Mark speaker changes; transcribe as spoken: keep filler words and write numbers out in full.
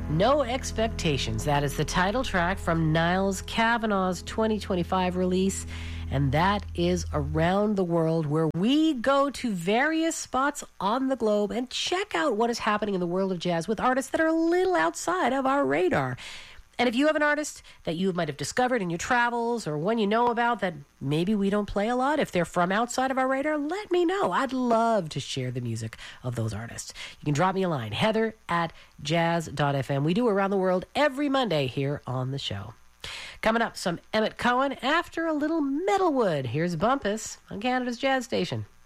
Speaker 1: No Expectations. That is the title track from Niles Kavanaugh's twenty twenty-five release. And that is Around the World, where we go to various spots on the globe and check out what is happening in the world of jazz with artists that are a little outside of our radar. And if you have an artist that you might have discovered in your travels or one you know about that maybe we don't play a lot, if they're from outside of our radar, let me know. I'd love to share the music of those artists. You can drop me a line, heather at jazz dot f m. We do Around the World every Monday here on the show. Coming up, some Emmett Cohen after a little Metalwood. Here's Bumpus on Canada's Jazz Station.